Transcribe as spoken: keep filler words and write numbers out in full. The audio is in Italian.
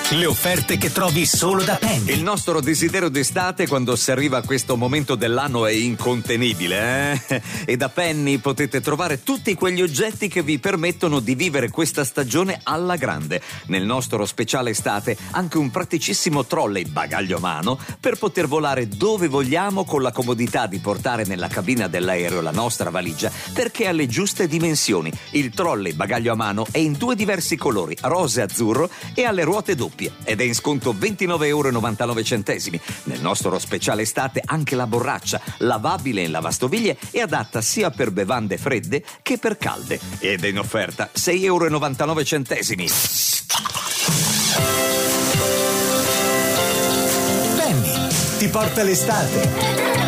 Le offerte che trovi solo da Penny. Il nostro desiderio d'estate quando si arriva a questo momento dell'anno è incontenibile, eh? E da Penny potete trovare tutti quegli oggetti che vi permettono di vivere questa stagione alla grande. Nel nostro speciale estate anche un praticissimo trolley bagaglio a mano per poter volare dove vogliamo con la comodità di portare nella cabina dell'aereo la nostra valigia perché ha le giuste dimensioni. Il trolley bagaglio a mano è in due diversi colori, rosa e azzurro, e ha le ruote doppie ed è in sconto ventinove e novantanove euro. Nel nostro speciale estate anche la borraccia, lavabile in lavastoviglie e adatta sia per bevande fredde che per calde, ed è in offerta sei e novantanove euro. Penny ti porta l'estate.